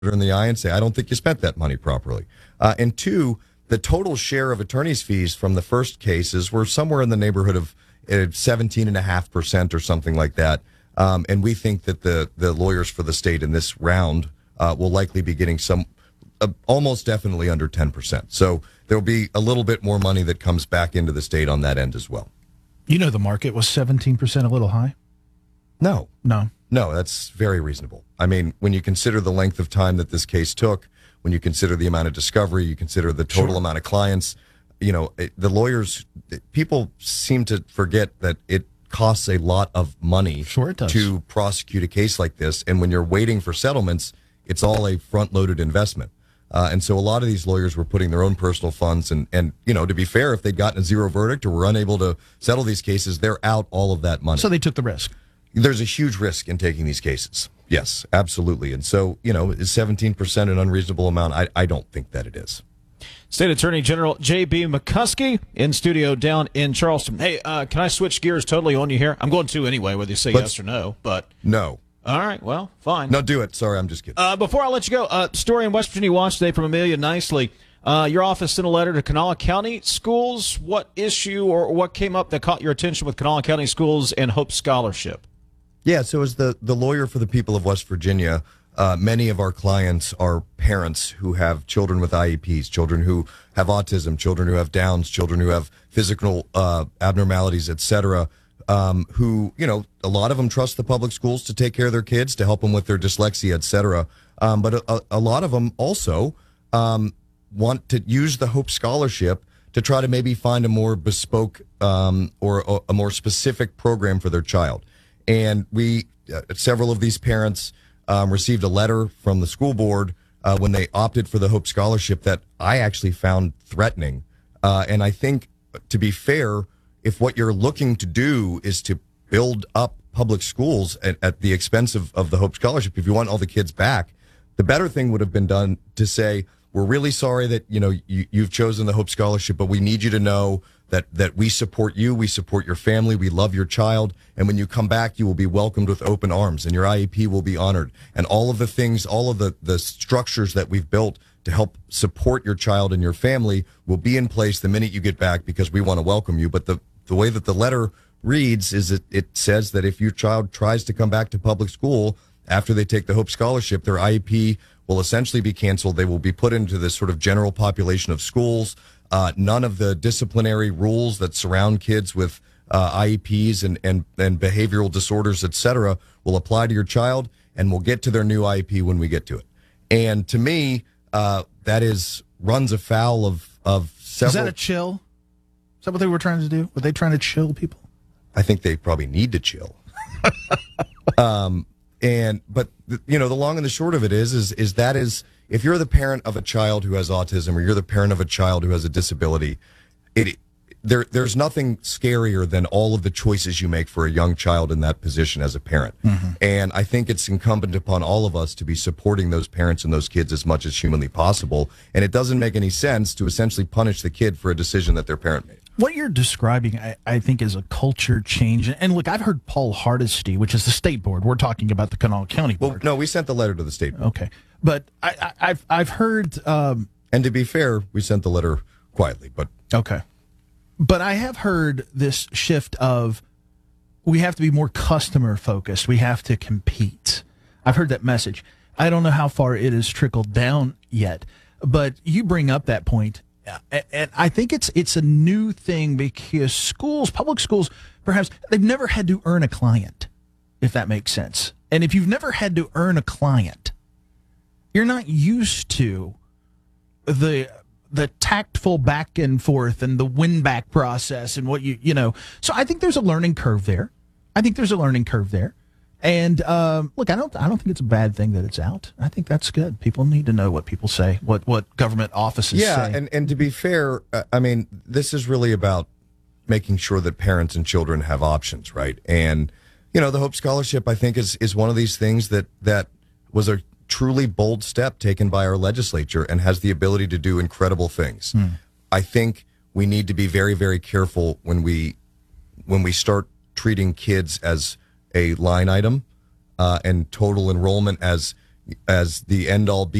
in the eye and say, I don't think you spent that money properly. And two, the total share of attorney's fees from the first cases were somewhere in the neighborhood of 17.5% or something like that. And we think that the lawyers for the state in this round will likely be getting some, almost definitely under 10%. So there'll be a little bit more money that comes back into the state on that end as well. You know, the market was 17% a little high? No, that's very reasonable. I mean, when you consider the length of time that this case took, when you consider the amount of discovery, you consider the total amount of clients, you know, the lawyers, people seem to forget that it costs a lot of money to prosecute a case like this. And when you're waiting for settlements, it's all a front-loaded investment. And so a lot of these lawyers were putting their own personal funds. And you know, to be fair, if they'd gotten a zero verdict or were unable to settle these cases, they're out all of that money. So they took the risk. There's a huge risk in taking these cases. Yes, absolutely. And so, you know, is 17% an unreasonable amount? I don't think that it is. State Attorney General J.B. McCuskey in studio down in Charleston. Hey, can I switch gears totally on you here? I'm going to anyway, whether you say yes or no. But no. All right, well, fine. No, do it. Sorry, I'm just kidding. Before I let you go, story in West Virginia Watch today from Amelia Nicely. Your office sent a letter to Kanawha County schools. What issue or what came up that caught your attention with Kanawha County schools and Hope Scholarship? Yeah, so as the lawyer for the people of West Virginia, many of our clients are parents who have children with IEPs, children who have autism, children who have Downs, children who have physical abnormalities, etc., who, you know, a lot of them trust the public schools to take care of their kids, to help them with their dyslexia, etc. But a lot of them also want to use the Hope Scholarship to try to maybe find a more bespoke or a more specific program for their child. And we, several of these parents received a letter from the school board when they opted for the Hope Scholarship that I actually found threatening. And I think, to be fair, if what you're looking to do is to build up public schools at the expense of the Hope Scholarship, if you want all the kids back, the better thing would have been done to say, we're really sorry that, you know, you've chosen the Hope Scholarship, but we need you to know that we support you, we support your family, we love your child, and when you come back, you will be welcomed with open arms, and your IEP will be honored. And all of the things, all of the structures that we've built to help support your child and your family will be in place the minute you get back, because we want to welcome you. But the way that the letter reads is it says that if your child tries to come back to public school after they take the Hope Scholarship, their IEP will essentially be canceled. They will be put into this sort of general population of schools. None of the disciplinary rules that surround kids with IEPs and behavioral disorders, et cetera, will apply to your child, and we'll get to their new IEP when we get to it. And to me, that runs afoul of several. Is that a chill? Is that what they were trying to do? Were they trying to chill people? I think they probably need to chill. But you know, the long and the short of it is if you're the parent of a child who has autism, or you're the parent of a child who has a disability, there's nothing scarier than all of the choices you make for a young child in that position as a parent. Mm-hmm. And I think it's incumbent upon all of us to be supporting those parents and those kids as much as humanly possible. And it doesn't make any sense to essentially punish the kid for a decision that their parent made. What you're describing, I think, is a culture change. And look, I've heard Paul Hardesty, which is the state board. We're talking about the Kanawha County board. Well, no, we sent the letter to the state board. Okay. But I've heard... and to be fair, we sent the letter quietly, but... Okay. But I have heard this shift of we have to be more customer focused. We have to compete. I've heard that message. I don't know how far it has trickled down yet, but you bring up that point. And I think it's a new thing because schools, public schools, perhaps they've never had to earn a client, if that makes sense. And if you've never had to earn a client, you're not used to the tactful back and forth and the win back process and what you know. So I think there's a learning curve there. And look, I don't think it's a bad thing that it's out. I think that's good. People need to know what people say, what government offices say. Yeah, and to be fair, I mean, this is really about making sure that parents and children have options, right? And you know, the Hope Scholarship, I think, is one of these things that was a truly bold step taken by our legislature and has the ability to do incredible things. I think we need to be very, very careful when we start treating kids as a line item and total enrollment as as the end all be